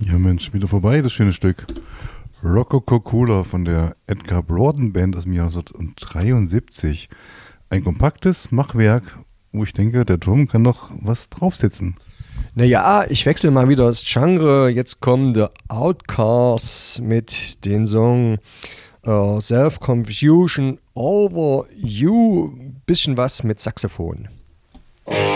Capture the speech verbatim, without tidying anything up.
Ja Mensch, wieder vorbei, das schöne Stück. Rococo-Cola von der Edgar Broughton Band aus dem Jahr neunzehnhundertdreiundsiebzig. Ein kompaktes Machwerk, wo ich denke, der Drum kann doch was draufsetzen. Naja, ich wechsle mal wieder das Genre. Jetzt kommen The Outcasts mit dem Song uh, Self-Confusion Over You. Bisschen was mit Saxophon.